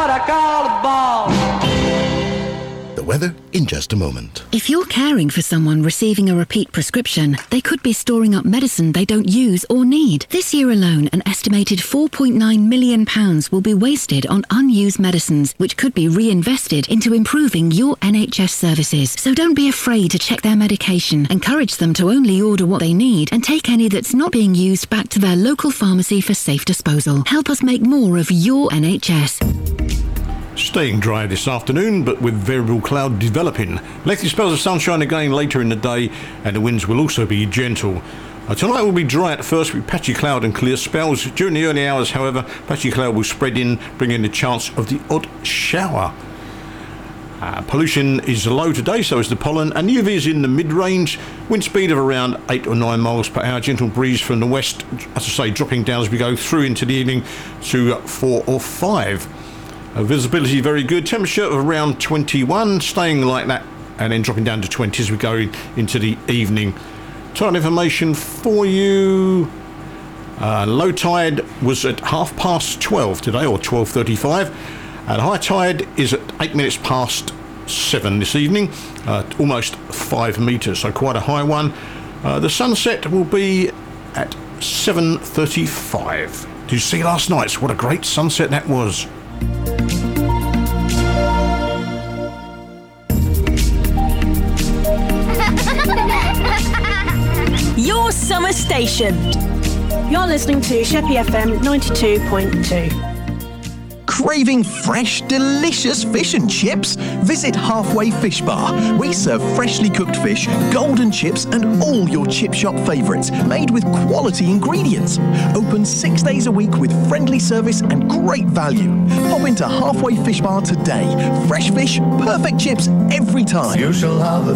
what I call a ball. The weather in just a moment. If you're caring for someone receiving a repeat prescription, they could be storing up medicine they don't use or need. This year alone, an estimated £4.9 million will be wasted on unused medicines, which could be reinvested into improving your NHS services. So don't be afraid to check their medication. Encourage them to only order what they need and take any that's not being used back to their local pharmacy for safe disposal. Help us make more of your NHS. Staying dry this afternoon, but with variable cloud developing. Lengthy spells of sunshine again later in the day, and the winds will also be gentle. Tonight will be dry at first with patchy cloud and clear spells. During the early hours, however, patchy cloud will spread in, bringing the chance of the odd shower. Pollution is low today, so is the pollen, and UV is in the mid-range. Wind speed of around 8 or 9 miles per hour. Gentle breeze from the west, as I say, dropping down as we go through into the evening to 4 or 5. Visibility very good. Temperature of around 21, staying like that, and then dropping down to 20 as we go into the evening. Tide information for you. Low tide was at 12:30 today, or 12:35, and high tide is at 8 minutes past 7 this evening, almost 5 metres, so quite a high one. The sunset will be at 7:35. Did you see last night's? What a great sunset that was. Your summer station. You're listening to Sheppey FM 92.2. Craving fresh, delicious fish and chips? Visit Halfway Fish Bar. We serve freshly cooked fish, golden chips, and all your chip shop favourites, made with quality ingredients. Open 6 days a week with friendly service and great value. Pop into Halfway Fish Bar today. Fresh fish, perfect chips every time. You shall have a